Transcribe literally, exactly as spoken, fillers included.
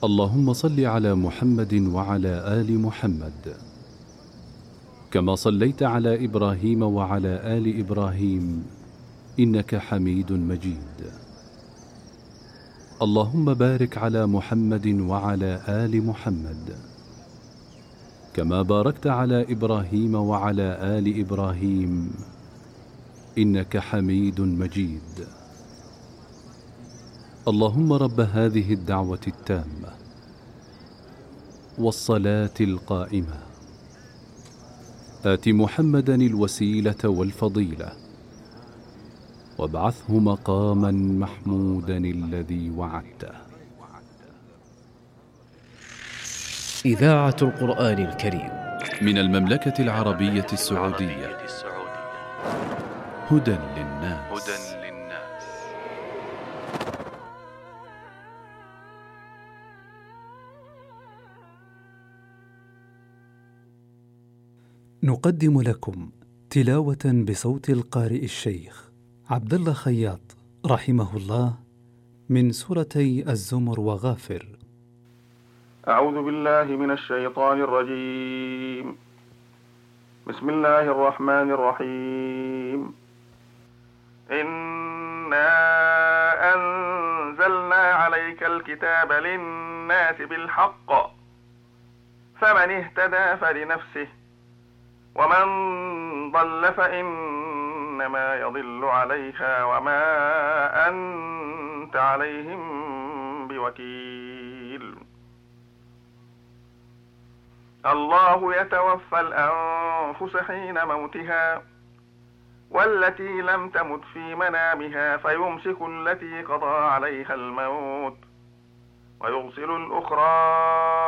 اللهم صل على محمد وعلى آل محمد كما صليت على إبراهيم وعلى آل إبراهيم إنك حميد مجيد. اللهم بارك على محمد وعلى آل محمد كما باركت على إبراهيم وعلى آل إبراهيم إنك حميد مجيد. اللهم رب هذه الدعوة التامة والصلاة القائمة آت محمدا الوسيلة والفضيلة وابعثه مقاما محمودا الذي وعدته. إذاعة القرآن الكريم من المملكة العربية السعودية. هدى للناس. نقدم لكم تلاوة بصوت القارئ الشيخ عبد الله خياط رحمه الله من سورتي الزمر وغافر. أعوذ بالله من الشيطان الرجيم. بسم الله الرحمن الرحيم. إنا أنزلنا عليك الكتاب للناس بالحق فمن اهتدى فلنفسه ومن ضل فإنما يضل عليها وما أنت عليهم بوكيل. الله يتوفى الأنفس حين موتها والتي لم تمت في منامها فيمسك التي قضى عليها الموت ويرسل الأخرى